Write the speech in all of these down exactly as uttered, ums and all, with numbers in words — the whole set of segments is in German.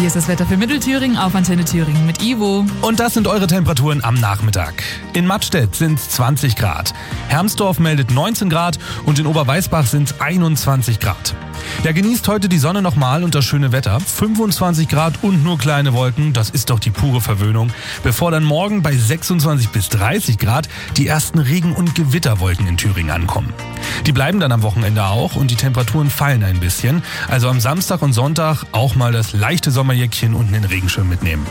Hier ist das Wetter für Mittelthüringen auf Antenne Thüringen mit Ivo. Und das sind eure Temperaturen am Nachmittag. In Mattstedt sind es zwanzig Grad. Hermsdorf meldet neunzehn Grad und in Oberweißbach sind es einundzwanzig Grad. Ja, genießt heute die Sonne nochmal und das schöne Wetter. fünfundzwanzig Grad und nur kleine Wolken, das ist doch die pure Verwöhnung. Bevor dann morgen bei sechsundzwanzig bis dreißig Grad die ersten Regen- und Gewitterwolken in Thüringen ankommen. Die bleiben dann am Wochenende auch und die Temperaturen fallen ein bisschen. Also am Samstag und Sonntag auch mal das leichte Sommerjäckchen und den Regenschirm mitnehmen.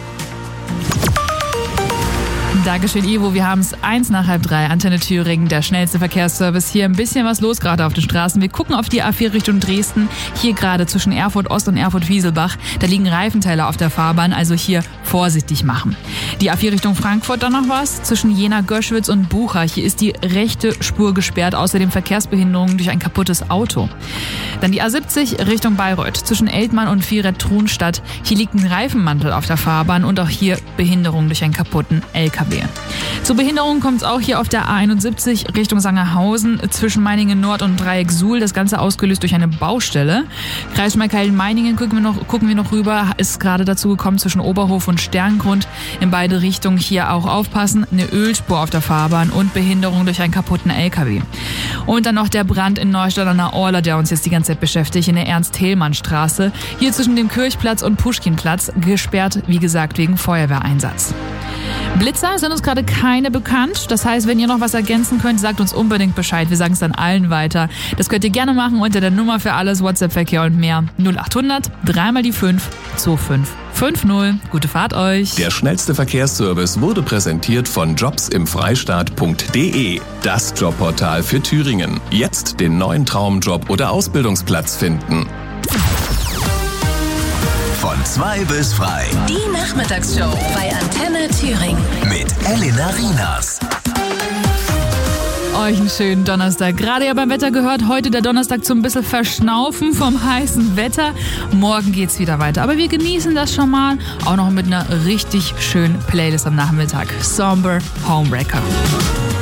Dankeschön, Ivo. Wir haben es eins nach halb drei. Antenne Thüringen, der schnellste Verkehrsservice. Hier ein bisschen was los gerade auf den Straßen. Wir gucken auf die A vier Richtung Dresden. Hier gerade zwischen Erfurt Ost und Erfurt Wieselbach. Da liegen Reifenteile auf der Fahrbahn, also hier vorsichtig machen. Die A vier Richtung Frankfurt dann noch was. Zwischen Jena, Göschwitz und Bucha. Hier ist die rechte Spur gesperrt. Außerdem Verkehrsbehinderungen durch ein kaputtes Auto. Dann die A siebzig Richtung Bayreuth. Zwischen Eltmann und Viret-Trunstadt. Hier liegt ein Reifenmantel auf der Fahrbahn und auch hier Behinderung durch einen kaputten L K W. Zur Behinderung kommt es auch hier auf der A einundsiebzig Richtung Sangerhausen zwischen Meiningen Nord und Dreieck Suhl. Das Ganze ausgelöst durch eine Baustelle. Kreis Schmalkalden-Meiningen gucken wir noch, gucken wir noch rüber. Ist gerade dazu gekommen zwischen Oberhof und Sterngrund. In beide Richtungen hier auch aufpassen. Eine Ölspur auf der Fahrbahn und Behinderung durch einen kaputten L K W. Und dann noch der Brand in Neustadt an der Orla, der uns jetzt die ganze Zeit beschäftigt, in der Ernst-Thälmann-Straße. Hier zwischen dem Kirchplatz und Puschkinplatz. Gesperrt, wie gesagt, wegen Feuerwehreinsatz. Blitzer sind uns gerade keine bekannt. Das heißt, wenn ihr noch was ergänzen könnt, sagt uns unbedingt Bescheid. Wir sagen es dann allen weiter. Das könnt ihr gerne machen unter der Nummer für alles, WhatsApp-Verkehr und mehr. null achthundert, dreimal die fünf, zwei fünf fünf null. Gute Fahrt euch. Der schnellste Verkehrsservice wurde präsentiert von jobs im freistaat punkt de. Das Jobportal für Thüringen. Jetzt den neuen Traumjob oder Ausbildungsplatz finden. Von zwei bis frei. Die Nachmittagsshow bei Antenne Thüringen. Mit Elena Rienas. Euch einen schönen Donnerstag. Gerade ja beim Wetter gehört, heute der Donnerstag zum bisschen Verschnaufen vom heißen Wetter. Morgen geht's wieder weiter. Aber wir genießen das schon mal. Auch noch mit einer richtig schönen Playlist am Nachmittag. Somber Homewrecker.